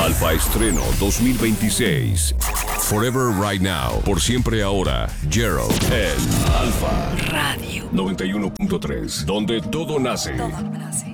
Alfa Estreno 2026. Forever Right Now. Por siempre ahora. Gerald en Alfa Radio 91.3. Donde todo nace. Todo nace.